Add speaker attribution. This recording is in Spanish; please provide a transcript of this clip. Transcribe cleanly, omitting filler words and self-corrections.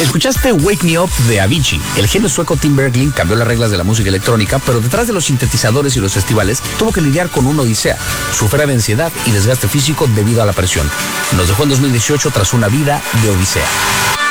Speaker 1: Escuchaste Wake Me Up de Avicii. El genio sueco Tim Bergling cambió las reglas de la música electrónica, pero detrás de los sintetizadores y los festivales tuvo que lidiar con una odisea. Sufría de ansiedad y desgaste físico debido a la presión. Nos dejó en 2018 tras una vida de odisea.